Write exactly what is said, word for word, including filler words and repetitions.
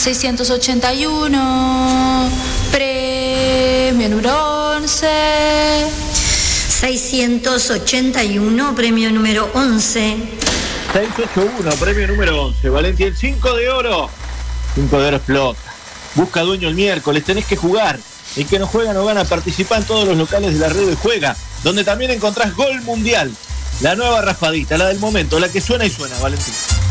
seiscientos ochenta y uno, premio número once. seiscientos ochenta y uno, premio número once. seiscientos ochenta y uno, premio número once. Valentín, el cinco de oro. cinco de oro explota. Busca dueño el miércoles, tenés que jugar. El que no juega no gana, participa en todos los locales de la red y juega, donde también encontrás Gol Mundial. La nueva raspadita, la del momento, la que suena y suena, Valentín.